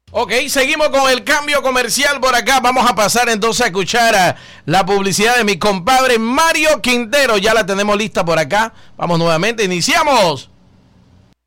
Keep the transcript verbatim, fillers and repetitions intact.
Ok, seguimos con el cambio comercial por acá. Vamos a pasar entonces a escuchar a la publicidad de mi compadre Mario Quintero. Ya la tenemos lista por acá. Vamos nuevamente, iniciamos.